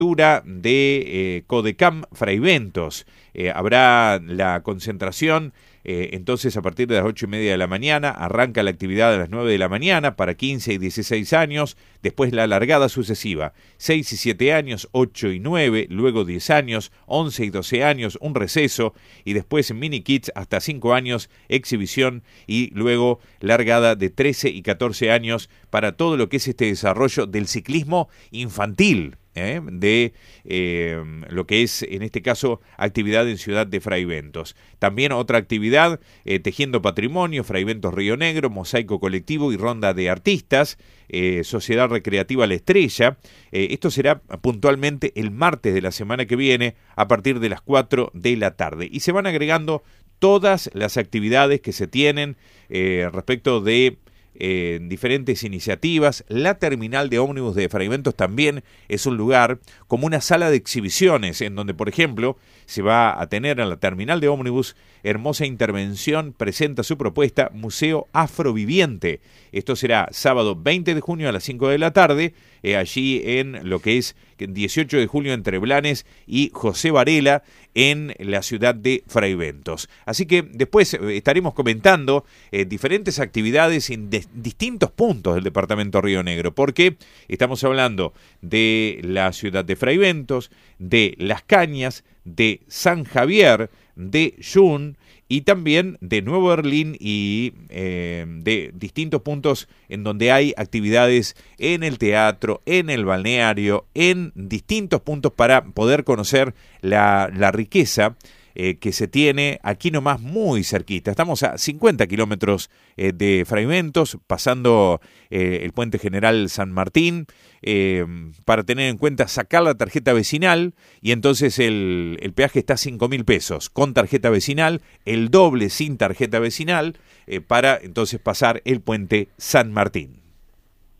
de Codecam Fraiventos. Habrá la concentración, entonces a partir de las 8:30 de la mañana, arranca la actividad a las 9 de la mañana para 15 y 16 años, después la largada sucesiva, 6 y 7 años, 8 y 9, luego 10 años, 11 y 12 años, un receso, y después mini kids hasta 5 años, exhibición, y luego largada de 13 y 14 años para todo lo que es este desarrollo del ciclismo infantil. De lo que es, en este caso, actividad en Ciudad de Fraiventos. También otra actividad, Tejiendo Patrimonio, Fraiventos Río Negro, Mosaico Colectivo y Ronda de Artistas, Sociedad Recreativa La Estrella. Esto será puntualmente el martes de la semana que viene a partir de las 4 de la tarde. Y se van agregando todas las actividades que se tienen respecto de diferentes iniciativas. La terminal de ómnibus de Fraiventos también es un lugar como una sala de exhibiciones en donde, por ejemplo, se va a tener en la terminal de ómnibus Hermosa Intervención presenta su propuesta Museo Afroviviente. Esto será sábado 20 de junio a las 5 de la tarde, allí en lo que es 18 de julio entre Blanes y José Varela en la ciudad de Fraiventos. Así que después estaremos comentando diferentes actividades en distintos puntos del departamento Río Negro, porque estamos hablando de la ciudad de Fraiventos, de Las Cañas, de San Javier, de Jun y también de Nuevo Berlín y de distintos puntos en donde hay actividades en el teatro, en el balneario, en distintos puntos para poder conocer la riqueza que se tiene aquí nomás muy cerquita. Estamos a 50 kilómetros de Fraiventos, pasando el Puente General San Martín, para tener en cuenta sacar la tarjeta vecinal, y entonces el peaje está a 5.000 pesos con tarjeta vecinal, el doble sin tarjeta vecinal, para entonces pasar el Puente San Martín.